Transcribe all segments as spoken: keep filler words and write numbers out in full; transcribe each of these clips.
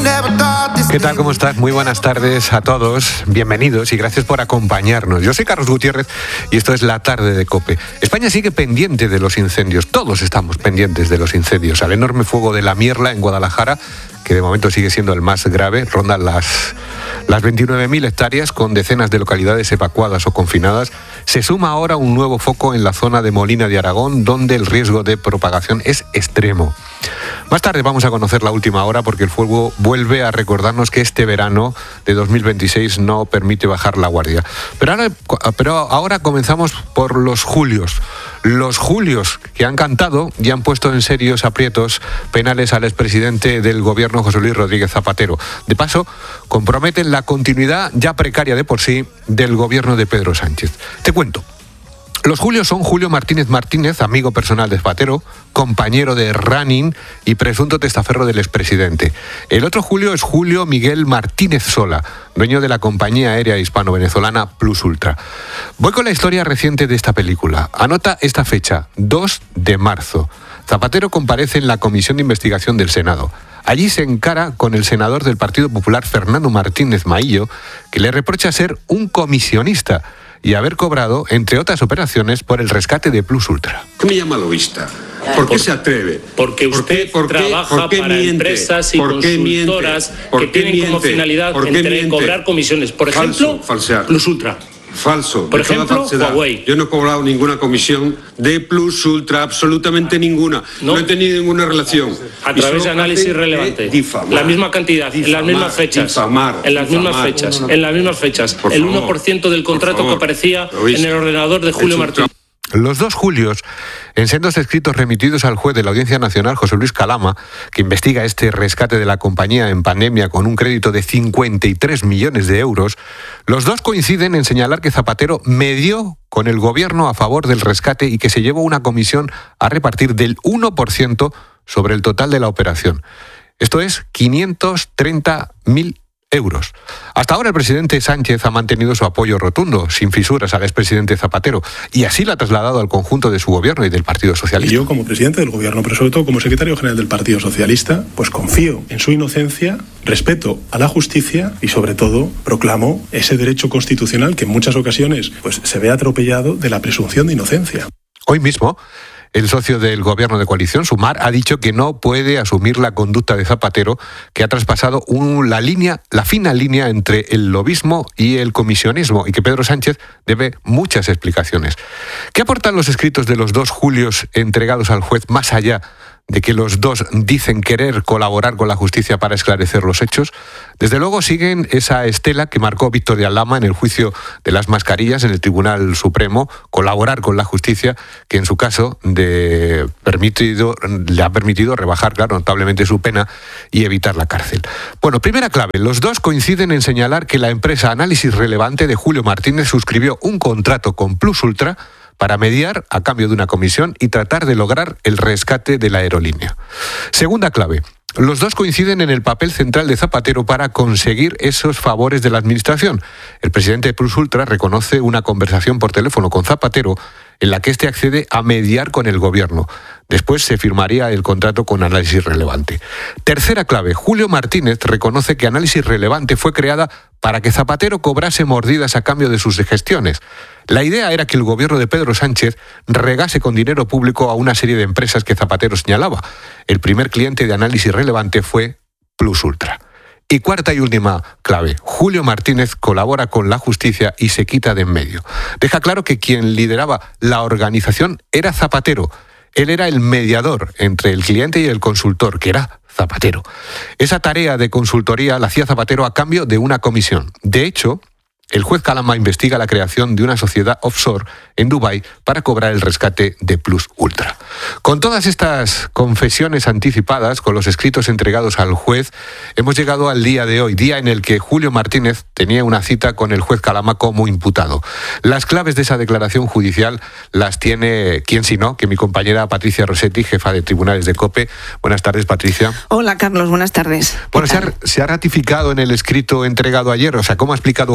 ¿Qué tal? ¿Cómo estás? Muy buenas tardes a todos. Bienvenidos y gracias por acompañarnos. Yo soy Carlos Gutiérrez y esto es La Tarde de COPE. España sigue pendiente de los incendios. Todos estamos pendientes de los incendios. Al enorme fuego de La Mierla en Guadalajara, que de momento sigue siendo el más grave, rondan las, las veintinueve mil hectáreas con decenas de localidades evacuadas o confinadas. Se suma ahora un nuevo foco en la zona de Molina de Aragón, donde el riesgo de propagación es extremo. Más tarde vamos a conocer la última hora porque el fuego vuelve a recordarnos que este verano de dos mil veintiséis no permite bajar la guardia. Pero ahora, pero ahora comenzamos por los julios. Los julios que han cantado y han puesto en serios aprietos penales al expresidente del gobierno, José Luis Rodríguez Zapatero. De paso, comprometen la continuidad ya precaria de por sí del gobierno de Pedro Sánchez. Te cuento. Los Julios son Julio Martínez Martínez, amigo personal de Zapatero, compañero de running y presunto testaferro del expresidente. El otro Julio es Julio Miguel Martínez Sola, dueño de la compañía aérea hispano-venezolana Plus Ultra. Voy con la historia reciente de esta película. Anota esta fecha, dos de marzo. Zapatero comparece en la Comisión de Investigación del Senado. Allí se encara con el senador del Partido Popular, Fernando Martínez Maillo, que le reprocha ser un comisionista y haber cobrado, entre otras operaciones, por el rescate de Plus Ultra. ¿Qué me llama lobista? ¿Por qué Por, se atreve? Porque usted ¿Por qué, por trabaja qué, por qué para miente? empresas y ¿Por qué consultoras ¿Por que qué tienen miente? como finalidad ¿Por qué entre miente? cobrar comisiones. Por Falso, ejemplo, falsear. Plus Ultra. Falso. Por de toda ejemplo, falsedad. Huawei. Yo no he cobrado ninguna comisión de Plus Ultra, absolutamente ninguna. No, No. he tenido ninguna relación. A Y través solo de análisis hacen relevante. de difamar, La misma cantidad, difamar, en las mismas fechas. Difamar, en las difamar. mismas fechas. No, no, no. En las mismas fechas. Por el favor, uno por ciento del por contrato favor. que aparecía Lo en el ordenador de Julio Hecho un Martínez. Los dos Julios, en sendos escritos remitidos al juez de la Audiencia Nacional, José Luis Calama, que investiga este rescate de la compañía en pandemia con un crédito de cincuenta y tres millones de euros, los dos coinciden en señalar que Zapatero medió con el gobierno a favor del rescate y que se llevó una comisión a repartir del uno por ciento sobre el total de la operación. Esto es quinientos treinta mil euros. Hasta ahora el presidente Sánchez ha mantenido su apoyo rotundo, sin fisuras, al expresidente Zapatero, y así lo ha trasladado al conjunto de su gobierno y del Partido Socialista. Y yo, como presidente del gobierno, pero sobre todo como secretario general del Partido Socialista, pues confío en su inocencia, respeto a la justicia y sobre todo proclamo ese derecho constitucional que en muchas ocasiones pues se ve atropellado de la presunción de inocencia. Hoy mismo, el socio del gobierno de coalición, Sumar, ha dicho que no puede asumir la conducta de Zapatero, que ha traspasado un, la línea, la fina línea entre el lobismo y el comisionismo, y que Pedro Sánchez debe muchas explicaciones. ¿Qué aportan los escritos de los dos Julios entregados al juez más allá de que los dos dicen querer colaborar con la justicia para esclarecer los hechos? Desde luego siguen esa estela que marcó Víctor de Aldama en el juicio de las mascarillas en el Tribunal Supremo, colaborar con la justicia, que en su caso de permitido, le ha permitido rebajar, claro, notablemente su pena y evitar la cárcel. Bueno, primera clave, los dos coinciden en señalar que la empresa Análisis Relevante de Julio Martínez suscribió un contrato con Plus Ultra para mediar a cambio de una comisión y tratar de lograr el rescate de la aerolínea. Segunda clave. Los dos coinciden en el papel central de Zapatero para conseguir esos favores de la Administración. El presidente de Plus Ultra reconoce una conversación por teléfono con Zapatero en la que éste accede a mediar con el gobierno. Después se firmaría el contrato con Análisis Relevante. Tercera clave. Julio Martínez reconoce que Análisis Relevante fue creada para que Zapatero cobrase mordidas a cambio de sus gestiones. La idea era que el gobierno de Pedro Sánchez regase con dinero público a una serie de empresas que Zapatero señalaba. El primer cliente de Análisis Relevante fue Plus Ultra. Y cuarta y última clave, Julio Martínez colabora con la justicia y se quita de en medio. Deja claro que quien lideraba la organización era Zapatero. Él era el mediador entre el cliente y el consultor, que era Zapatero. Esa tarea de consultoría la hacía Zapatero a cambio de una comisión. De hecho, el juez Calama investiga la creación de una sociedad offshore en Dubái para cobrar el rescate de Plus Ultra. Con todas estas confesiones anticipadas, con los escritos entregados al juez, hemos llegado al día de hoy, día en el que Julio Martínez tenía una cita con el juez Calama como imputado. Las claves de esa declaración judicial las tiene, quién si no, que mi compañera Patricia Rossetti, jefa de tribunales de COPE. Buenas tardes, Patricia. Hola, Carlos, buenas tardes. Bueno, se ha, se ha ratificado en el escrito entregado ayer, o sea, ¿cómo ha explicado Julio Martínez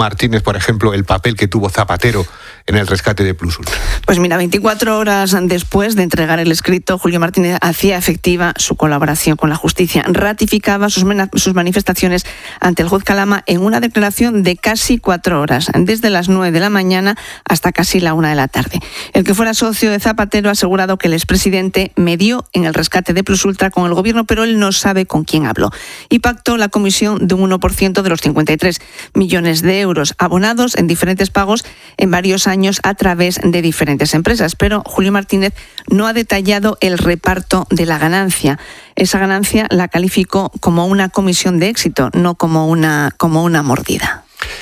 Martínez, por ejemplo, el papel que tuvo Zapatero en el rescate de Plus Ultra? Pues mira, veinticuatro horas después de entregar el escrito, Julio Martínez hacía efectiva su colaboración con la justicia. Ratificaba sus, sus manifestaciones ante el juez Calama en una declaración de casi cuatro horas, desde las nueve de la mañana hasta casi la una de la tarde. El que fuera socio de Zapatero ha asegurado que el expresidente medió en el rescate de Plus Ultra con el gobierno, pero él no sabe con quién habló. Y pactó la comisión de un uno por ciento de los cincuenta y tres millones de euros abonados en diferentes pagos en varios años a través de diferentes empresas. Pero Julio Martínez no ha detallado el reparto de la ganancia. Esa ganancia la calificó como una comisión de éxito, no como una, como una mordida.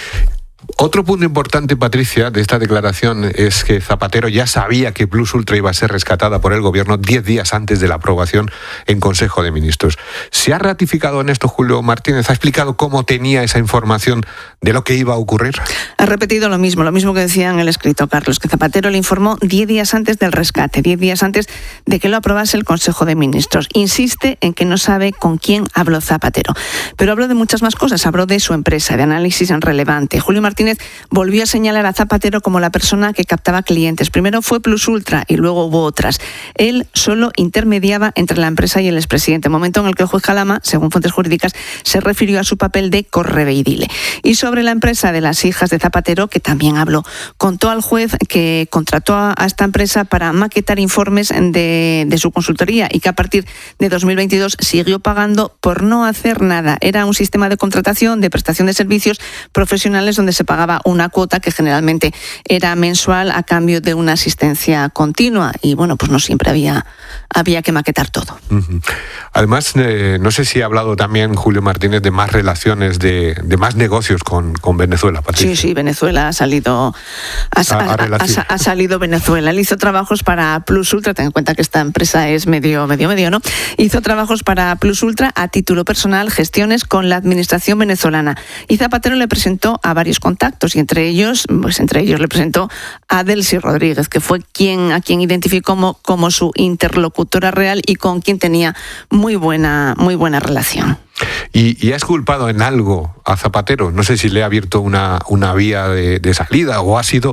Otro punto importante, Patricia, de esta declaración es que Zapatero ya sabía que Plus Ultra iba a ser rescatada por el gobierno diez días antes de la aprobación en Consejo de Ministros. ¿Se ha ratificado en esto Julio Martínez? ¿Ha explicado cómo tenía esa información de lo que iba a ocurrir? Ha repetido lo mismo, lo mismo que decía en el escrito, Carlos, que Zapatero le informó diez días antes del rescate, diez días antes de que lo aprobase el Consejo de Ministros. Insiste en que no sabe con quién habló Zapatero. Pero habló de muchas más cosas, habló de su empresa, de análisis en relevante. Julio Martínez Martínez volvió a señalar a Zapatero como la persona que captaba clientes. Primero fue Plus Ultra y luego hubo otras. Él solo intermediaba entre la empresa y el expresidente, momento en el que el juez Calama, según fuentes jurídicas, se refirió a su papel de correveidile. Y sobre la empresa de las hijas de Zapatero, que también habló, contó al juez que contrató a esta empresa para maquetar informes de, de su consultoría y que a partir de dos mil veintidós siguió pagando por no hacer nada. Era un sistema de contratación, de prestación de servicios profesionales donde se pagaba una cuota que generalmente era mensual a cambio de una asistencia continua y bueno, pues no siempre había, había que maquetar todo. Uh-huh. Además, eh, no sé si ha hablado también Julio Martínez de más relaciones, de, de más negocios con, con Venezuela, Patricia. Sí, sí, Venezuela ha salido ha, a, a, a, ha salido Venezuela. Él hizo trabajos para Plus Ultra, ten en cuenta que esta empresa es medio, medio, medio, ¿no? Hizo trabajos para Plus Ultra a título personal, gestiones con la administración venezolana. Y Zapatero le presentó a varios contactos y entre ellos, pues entre ellos le presentó a Delcy Rodríguez, que fue quien a quien identificó como, como su interlocutora real y con quien tenía muy buena, muy buena relación. ¿Y, y has culpado en algo a Zapatero? No sé si le ha abierto una, una vía de, de salida o ha sido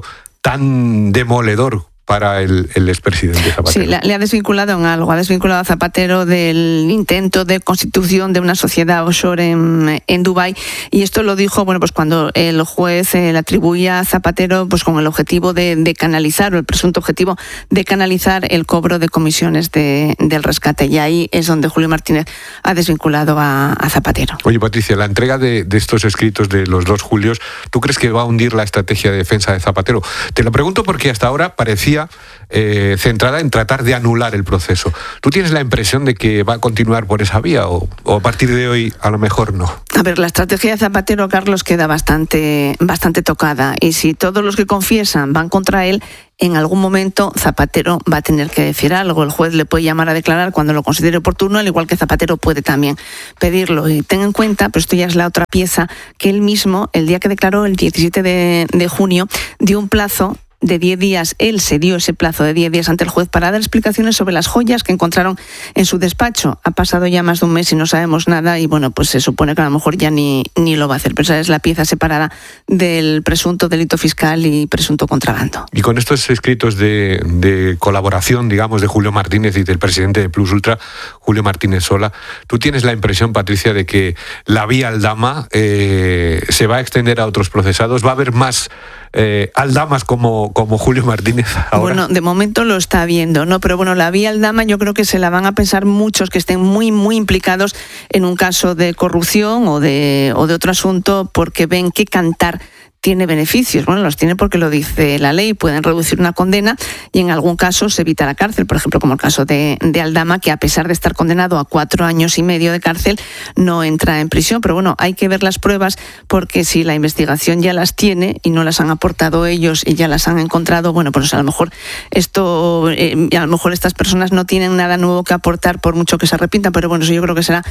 tan demoledor para el, el expresidente Zapatero. Sí, le, le ha desvinculado en algo, ha desvinculado a Zapatero del intento de constitución de una sociedad offshore en, en Dubái, y esto lo dijo, bueno, pues cuando el juez eh, le atribuía a Zapatero pues con el objetivo de, de canalizar, o el presunto objetivo de canalizar el cobro de comisiones de, del rescate, y ahí es donde Julio Martínez ha desvinculado a, a Zapatero. Oye, Patricia, la entrega de, de estos escritos de los dos Julios, ¿tú crees que va a hundir la estrategia de defensa de Zapatero? Te lo pregunto porque hasta ahora parecía Eh, centrada en tratar de anular el proceso. ¿Tú tienes la impresión de que va a continuar por esa vía o, o a partir de hoy a lo mejor no? A ver, la estrategia de Zapatero, Carlos, queda bastante, bastante tocada, y si todos los que confiesan van contra él, en algún momento Zapatero va a tener que decir algo. El juez le puede llamar a declarar cuando lo considere oportuno, al igual que Zapatero puede también pedirlo. Y ten en cuenta, pero esto ya es la otra pieza, que él mismo, el día que declaró, el diecisiete de junio, dio un plazo de diez días, él se dio ese plazo de diez días ante el juez para dar explicaciones sobre las joyas que encontraron en su despacho. Ha pasado ya más de un mes y no sabemos nada y bueno, pues se supone que a lo mejor ya ni, ni lo va a hacer, pero esa es la pieza separada del presunto delito fiscal y presunto contrabando. Y con estos escritos de, de colaboración, digamos, de Julio Martínez y del presidente de Plus Ultra, Julio Martínez Sola, ¿tú tienes la impresión, Patricia, de que la vía Aldama eh, se va a extender a otros procesados? ¿Va a haber más eh, Aldamas como como Julio Martínez ahora? Bueno, de momento lo está viendo, ¿no? Pero bueno, la vía Aldama yo creo que se la van a pensar muchos que estén muy, muy implicados en un caso de corrupción o de, o de otro asunto, porque ven que cantar tiene beneficios. Bueno, los tiene porque lo dice la ley, pueden reducir una condena y en algún caso se evita la cárcel, por ejemplo, como el caso de, de Aldama, que a pesar de estar condenado a cuatro años y medio de cárcel, no entra en prisión. Pero bueno, hay que ver las pruebas, porque si la investigación ya las tiene y no las han aportado ellos y ya las han encontrado, bueno, pues a lo mejor esto, eh, a lo mejor estas personas no tienen nada nuevo que aportar por mucho que se arrepientan, pero bueno, eso yo creo que será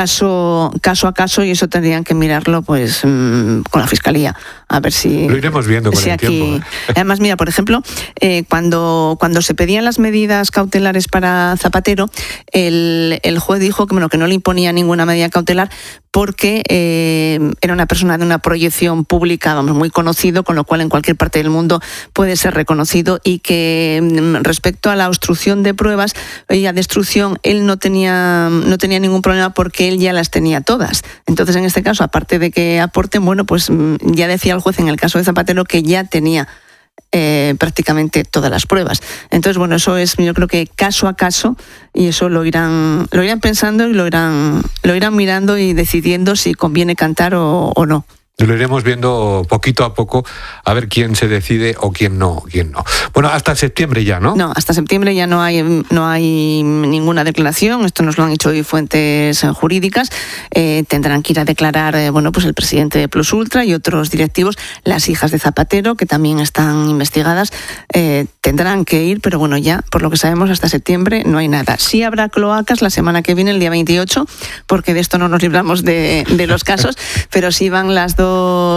caso, caso a caso, y eso tendrían que mirarlo pues mmm, con la Fiscalía. A ver si... Lo iremos viendo con si el aquí... tiempo. ¿eh? Además, mira, por ejemplo, eh, cuando, cuando se pedían las medidas cautelares para Zapatero, el, el juez dijo que, bueno, que no le imponía ninguna medida cautelar porque eh, era una persona de una proyección pública, vamos, muy conocido, con lo cual en cualquier parte del mundo puede ser reconocido, y que respecto a la obstrucción de pruebas y a destrucción, él no tenía, no tenía ningún problema porque él ya las tenía todas. Entonces, en este caso, aparte de que aporten, bueno, pues ya decía el juez en el caso de Zapatero que ya tenía Eh, prácticamente todas las pruebas. Entonces, bueno, eso es, yo creo que caso a caso, y eso lo irán, lo irán pensando y lo irán, lo irán mirando y decidiendo si conviene cantar o, o no. Lo iremos viendo poquito a poco, a ver quién se decide o quién no, quién no. Bueno, hasta septiembre ya, ¿no? No, hasta septiembre ya no hay, no hay ninguna declaración. Esto nos lo han hecho hoy fuentes jurídicas. Eh, tendrán que ir a declarar, eh, bueno, pues el presidente de Plus Ultra y otros directivos, las hijas de Zapatero, que también están investigadas, eh, tendrán que ir, pero bueno, ya, por lo que sabemos, hasta septiembre no hay nada. Sí habrá cloacas la semana que viene, el día veintiocho, porque de esto no nos libramos de, de los casos, pero sí van las dos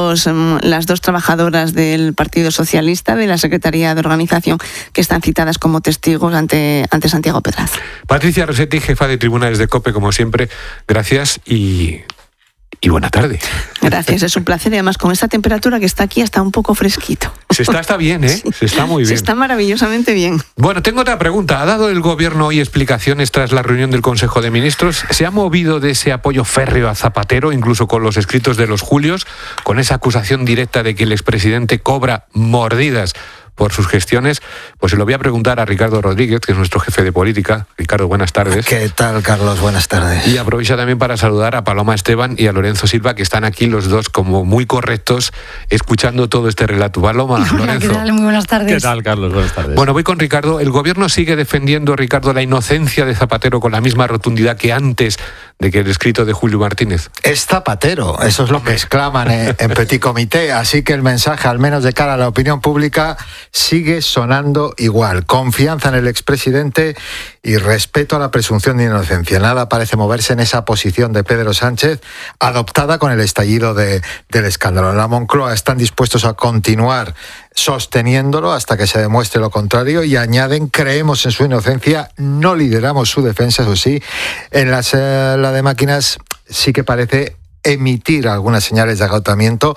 las dos trabajadoras del Partido Socialista, de la Secretaría de Organización, que están citadas como testigos ante, ante Santiago Pedraz. Patricia Rossetti, jefa de Tribunales de COPE, como siempre, gracias y... y buena tarde. Gracias, es un placer, y además con esta temperatura que está aquí está un poco fresquito. Se está, está bien, ¿eh? Sí. Se está muy bien. Se está maravillosamente bien. Bueno, tengo otra pregunta. ¿Ha dado el Gobierno hoy explicaciones tras la reunión del Consejo de Ministros? ¿Se ha movido de ese apoyo férreo a Zapatero, incluso con los escritos de los Julios, con esa acusación directa de que el expresidente cobra mordidas por sus gestiones? Pues se lo voy a preguntar a Ricardo Rodríguez, que es nuestro jefe de política. Ricardo, buenas tardes. ¿Qué tal, Carlos? Buenas tardes. Y aprovecho también para saludar a Paloma Esteban y a Lorenzo Silva, que están aquí los dos como muy correctos, escuchando todo este relato. Paloma, Hola, Lorenzo. ¿qué tal? Muy buenas tardes. ¿Qué tal, Carlos? Buenas tardes. Bueno, voy con Ricardo. ¿El Gobierno sigue defendiendo, Ricardo, la inocencia de Zapatero con la misma rotundidad que antes de que el escrito de Julio Martínez? Es Zapatero, eso es lo que exclaman en, en Petit Comité, así que el mensaje, al menos de cara a la opinión pública, sigue sonando igual. Confianza en el expresidente y respeto a la presunción de inocencia. Nada parece moverse en esa posición de Pedro Sánchez, adoptada con el estallido de, del escándalo. En la Moncloa están dispuestos a continuar sosteniéndolo hasta que se demuestre lo contrario, y añaden: creemos en su inocencia, no lideramos su defensa. Eso sí, en las, eh, la de máquinas sí que parece emitir algunas señales de agotamiento,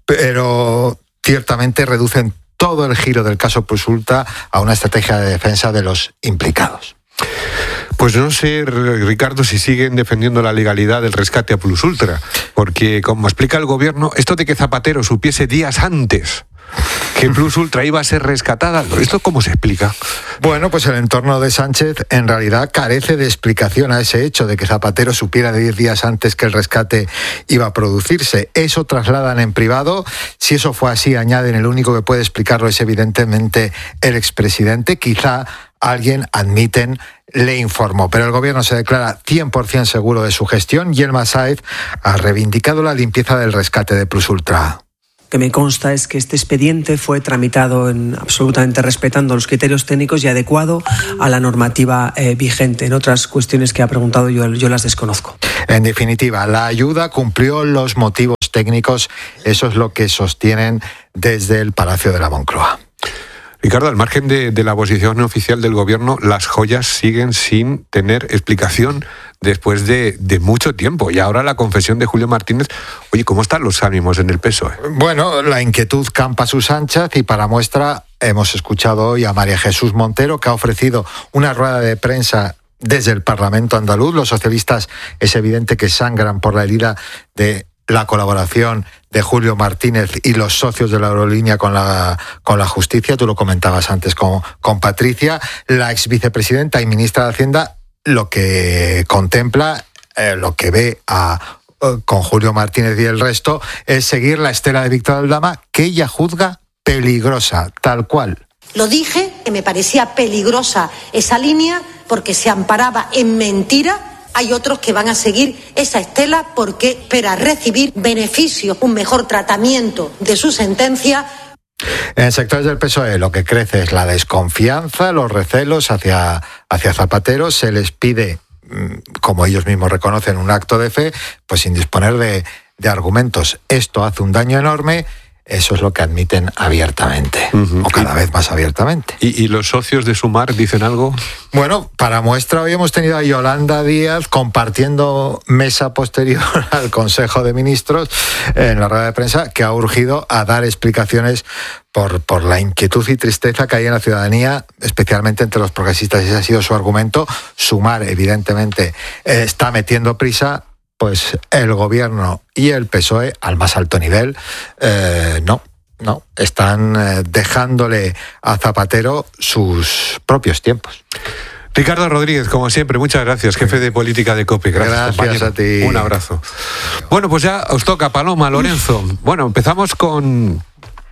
pero ciertamente reducen todo el giro del caso Plus Ultra a una estrategia de defensa de los implicados. Pues no sé, Ricardo, si siguen defendiendo la legalidad del rescate a Plus Ultra, porque, como explica el Gobierno, esto de que Zapatero supiese días antes que Plus Ultra iba a ser rescatada, ¿esto cómo se explica? Bueno, pues el entorno de Sánchez en realidad carece de explicación a ese hecho de que Zapatero supiera de diez días antes que el rescate iba a producirse. Eso trasladan en privado. Si eso fue así, añaden, el único que puede explicarlo es evidentemente el expresidente. Quizá alguien, admiten, le informó. Pero el Gobierno se declara cien por ciento seguro de su gestión, y Yelma Sáez ha reivindicado la limpieza del rescate de Plus Ultra. Que me consta es que este expediente fue tramitado en, absolutamente respetando los criterios técnicos y adecuado a la normativa eh, vigente. En otras cuestiones que ha preguntado yo, yo las desconozco. En definitiva, la ayuda cumplió los motivos técnicos. Eso es lo que sostienen desde el Palacio de la Moncloa. Ricardo, al margen de, de la posición oficial del Gobierno, las joyas siguen sin tener explicación después de, de mucho tiempo. Y ahora la confesión de Julio Martínez. Oye, ¿cómo están los ánimos en el P S O E? Bueno, la inquietud campa a sus anchas, y para muestra hemos escuchado hoy a María Jesús Montero, que ha ofrecido una rueda de prensa desde el Parlamento andaluz. Los socialistas es evidente que sangran por la herida de la colaboración de Julio Martínez y los socios de la aerolínea con la, con la justicia. Tú lo comentabas antes con, con Patricia. La ex vicepresidenta y ministra de Hacienda lo que contempla, eh, lo que ve a, eh, con Julio Martínez y el resto, es seguir la estela de Víctor Aldama, que ella juzga peligrosa, tal cual. Lo dije, que me parecía peligrosa esa línea porque se amparaba en mentira. Hay otros que van a seguir esa estela porque espera recibir beneficios, un mejor tratamiento de su sentencia. En sectores del P S O E lo que crece es la desconfianza, los recelos hacia, hacia Zapatero. Se les pide, como ellos mismos reconocen, un acto de fe, pues sin disponer de, de argumentos. Esto hace un daño enorme. Eso es lo que admiten abiertamente, uh-huh. o cada vez más abiertamente. ¿Y, ¿Y los socios de Sumar dicen algo? Bueno, para muestra hoy hemos tenido a Yolanda Díaz compartiendo mesa posterior al Consejo de Ministros en la rueda de prensa, que ha urgido a dar explicaciones por, por la inquietud y tristeza que hay en la ciudadanía, especialmente entre los progresistas. Ese ha sido su argumento. Sumar, evidentemente, eh, está metiendo prisa. Pues el gobierno y el P S O E al más alto nivel, eh, no, no, están eh, dejándole a Zapatero sus propios tiempos. Ricardo Rodríguez, como siempre, muchas gracias, jefe de política de COPE. Gracias, gracias a ti. Un abrazo. Bueno, pues ya os toca, Paloma, Lorenzo. Bueno, empezamos con...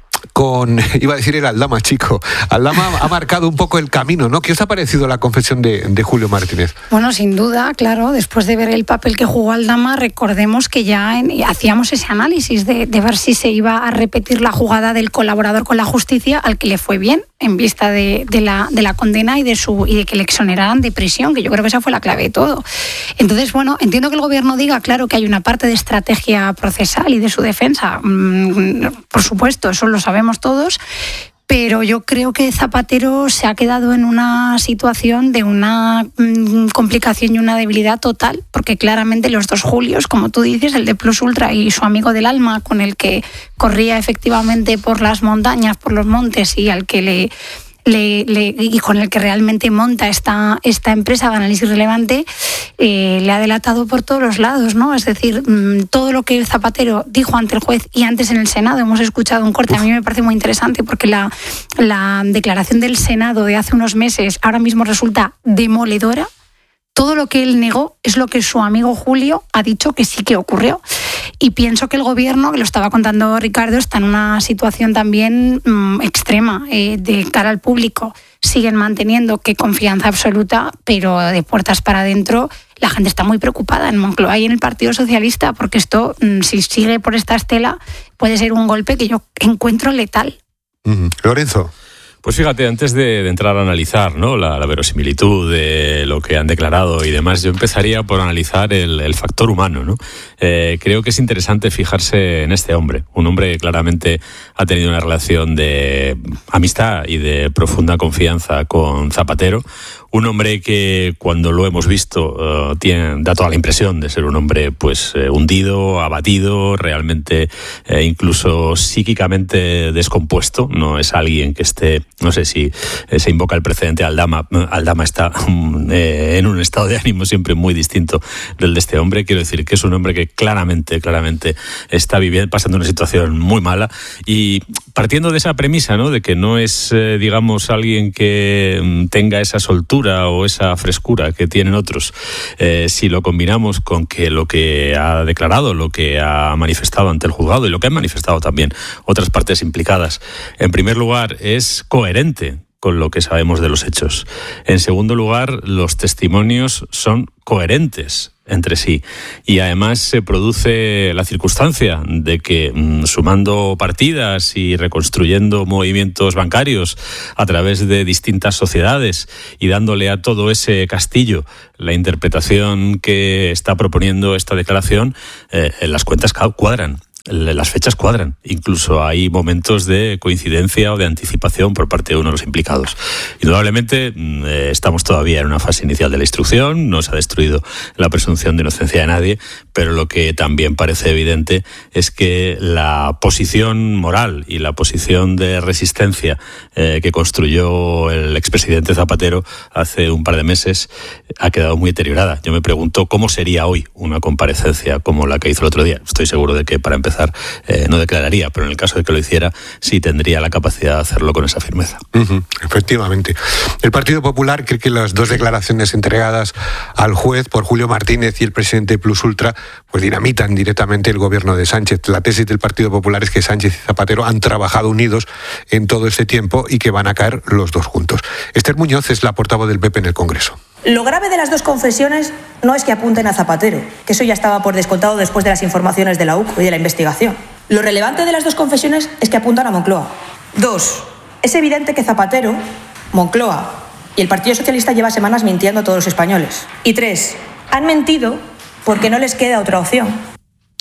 con, iba a decir el Aldama chico. Aldama ha marcado un poco el camino, ¿no? ¿Qué os ha parecido la confesión de, de Julio Martínez? Bueno, sin duda, claro, después de ver el papel que jugó Aldama, recordemos que ya en, hacíamos ese análisis de, de ver si se iba a repetir la jugada del colaborador con la justicia, al que le fue bien en vista de, de, la, de la condena y de, su, y de que le exoneraran de prisión, que yo creo que esa fue la clave de todo. Entonces, bueno, entiendo que el gobierno diga, claro, que hay una parte de estrategia procesal y de su defensa. Mm, por supuesto, eso lo sabemos todos, pero yo creo que Zapatero se ha quedado en una situación de una mmm, complicación y una debilidad total, porque claramente los dos Julios, como tú dices, el de Plus Ultra y su amigo del alma, con el que corría efectivamente por las montañas, por los montes, y al que le... Le, le, y con el que realmente monta esta, esta empresa de análisis relevante, eh, le ha delatado por todos los lados, ¿no? Es decir, mmm, todo lo que Zapatero dijo ante el juez y antes en el Senado, hemos escuchado un corte, a mí me parece muy interesante, porque la, la declaración del Senado de hace unos meses ahora mismo resulta demoledora. Todo lo que él negó es lo que su amigo Julio ha dicho que sí que ocurrió. Y pienso que el gobierno, que lo estaba contando Ricardo, está en una situación también mmm, extrema eh, de cara al público. Siguen manteniendo que confianza absoluta, pero de puertas para adentro la gente está muy preocupada en Moncloa y en el Partido Socialista, porque esto, mmm, si sigue por esta estela, puede ser un golpe que yo encuentro letal. Mm-hmm. Lorenzo. Pues fíjate, antes de, de entrar a analizar, ¿no?, la, la verosimilitud de lo que han declarado y demás, yo empezaría por analizar el, el factor humano, ¿no? Eh, creo que es interesante fijarse en este hombre, un hombre que claramente ha tenido una relación de amistad y de profunda confianza con Zapatero, un hombre que cuando lo hemos visto uh, tiene, da toda la impresión de ser un hombre pues eh, hundido, abatido, realmente eh, incluso psíquicamente descompuesto. No es alguien que esté, no sé si eh, se invoca el precedente Aldama. Aldama está eh, en un estado de ánimo siempre muy distinto del de este hombre. Quiero decir que es un hombre que claramente, claramente está viviendo, pasando una situación muy mala, y partiendo de esa premisa, ¿no?, de que no es, eh, digamos, alguien que tenga esa soltura o esa frescura que tienen otros, eh, si lo combinamos con que lo que ha declarado, lo que ha manifestado ante el juzgado y lo que han manifestado también otras partes implicadas, en primer lugar es coherente con lo que sabemos de los hechos. En segundo lugar, los testimonios son coherentes entre sí, y además se produce la circunstancia de que mmm, sumando partidas y reconstruyendo movimientos bancarios a través de distintas sociedades y dándole a todo ese castillo la interpretación que está proponiendo esta declaración, eh, las cuentas cuadran. Las fechas cuadran, incluso hay momentos de coincidencia o de anticipación por parte de uno de los implicados. Indudablemente eh, estamos todavía en una fase inicial de la instrucción, no se ha destruido la presunción de inocencia de nadie, pero lo que también parece evidente es que la posición moral y la posición de resistencia eh, que construyó el expresidente Zapatero hace un par de meses ha quedado muy deteriorada. Yo me pregunto cómo sería hoy una comparecencia como la que hizo el otro día. Estoy seguro de que para empezar Eh, no declararía, pero en el caso de que lo hiciera sí tendría la capacidad de hacerlo con esa firmeza. Uh-huh, efectivamente. El Partido Popular cree que las dos declaraciones entregadas al juez por Julio Martínez y el presidente Plus Ultra pues dinamitan directamente el gobierno de Sánchez. La tesis del Partido Popular es que Sánchez y Zapatero han trabajado unidos en todo este tiempo y que van a caer los dos juntos. Esther Muñoz es la portavoz del P P en el Congreso. Lo grave de las dos confesiones no es que apunten a Zapatero, que eso ya estaba por descontado después de las informaciones de la U C O y de la investigación. Lo relevante de las dos confesiones es que apuntan a Moncloa. Dos, es evidente que Zapatero, Moncloa y el Partido Socialista lleva semanas mintiendo a todos los españoles. Y tres, han mentido porque no les queda otra opción.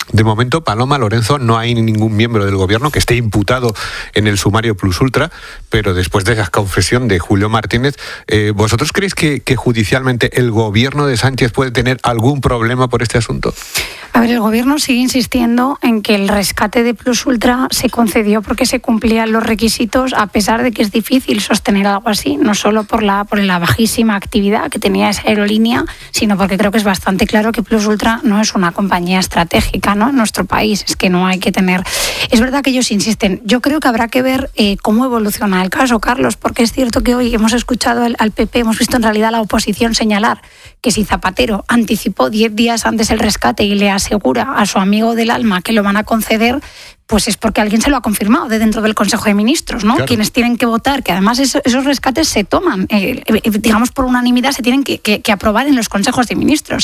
De momento, Paloma, Lorenzo, no hay ningún miembro del gobierno que esté imputado en el sumario Plus Ultra, pero después de esa confesión de Julio Martínez, eh, ¿vosotros creéis que, que judicialmente el gobierno de Sánchez puede tener algún problema por este asunto? A ver, el gobierno sigue insistiendo en que el rescate de Plus Ultra se concedió porque se cumplían los requisitos, a pesar de que es difícil sostener algo así, no solo por la, por la bajísima actividad que tenía esa aerolínea, sino porque creo que es bastante claro que Plus Ultra no es una compañía estratégica, ¿no?, en nuestro país. Es que no hay que tener... Es verdad que ellos insisten. Yo creo que habrá que ver eh, cómo evoluciona el caso, Carlos, porque es cierto que hoy hemos escuchado al, al P P, hemos visto en realidad a la oposición señalar que si Zapatero anticipó diez días antes el rescate y le asegura a su amigo del alma que lo van a conceder, pues es porque alguien se lo ha confirmado de dentro del Consejo de Ministros, ¿no? Claro. Quienes tienen que votar, que además eso, esos rescates se toman, eh, digamos por unanimidad, se tienen que, que, que aprobar en los Consejos de Ministros.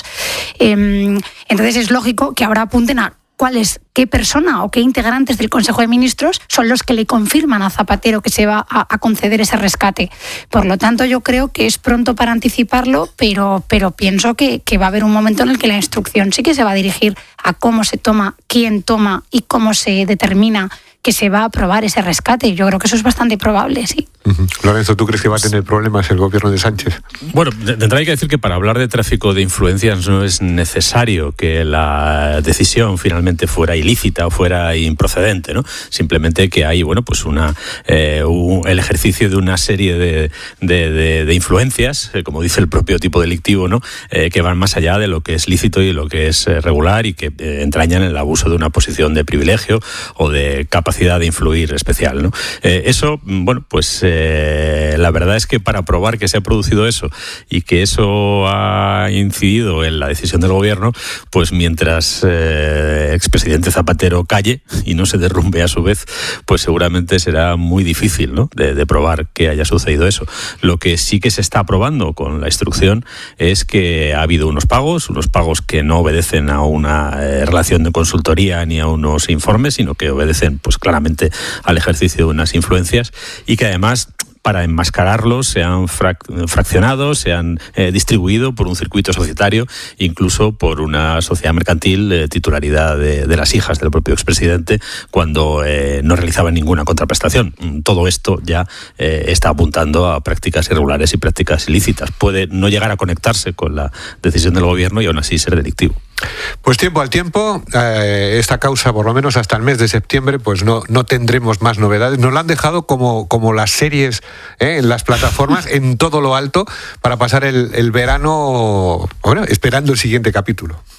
Eh, entonces es lógico que ahora apunten a cuál es, qué persona o qué integrantes del Consejo de Ministros son los que le confirman a Zapatero que se va a, a conceder ese rescate. Por lo tanto, yo creo que es pronto para anticiparlo, pero, pero pienso que, que va a haber un momento en el que la instrucción sí que se va a dirigir a cómo se toma, quién toma y cómo se determina que se va a aprobar ese rescate. Yo creo que eso es bastante probable, sí. Uh-huh. Lorenzo, ¿tú crees que va a tener problemas el gobierno de Sánchez? Bueno, de, de entrada hay que decir que para hablar de tráfico de influencias no es necesario que la decisión finalmente fuera ilícita o fuera improcedente, ¿no? Simplemente que hay, bueno, pues una eh, un, el ejercicio de una serie de, de, de, de influencias, eh, como dice el propio tipo delictivo, ¿no? Eh, que van más allá de lo que es lícito y lo que es eh, regular y que eh, entrañan el abuso de una posición de privilegio o de capacidad de influir especial, ¿no? Eh, eso, bueno, pues eh, la verdad es que para probar que se ha producido eso y que eso ha incidido en la decisión del gobierno, pues mientras eh, expresidente Zapatero calle y no se derrumbe a su vez, pues seguramente será muy difícil, ¿no?, de, de probar que haya sucedido eso. Lo que sí que se está probando con la instrucción es que ha habido unos pagos, unos pagos que no obedecen a una eh, relación de consultoría ni a unos informes, sino que obedecen, pues claramente, al ejercicio de unas influencias y que además, para enmascararlos, se han frac- fraccionado, se han eh, distribuido por un circuito societario, incluso por una sociedad mercantil, eh, titularidad de, de las hijas del propio expresidente, cuando eh, no realizaban ninguna contraprestación. Todo esto ya eh, está apuntando a prácticas irregulares y prácticas ilícitas. Puede no llegar a conectarse con la decisión del gobierno y aún así ser delictivo. Pues tiempo al tiempo, eh, esta causa, por lo menos hasta el mes de septiembre, pues no, no tendremos más novedades. Nos la han dejado como, como las series eh, en las plataformas, en todo lo alto, para pasar el, el verano, bueno, esperando el siguiente capítulo.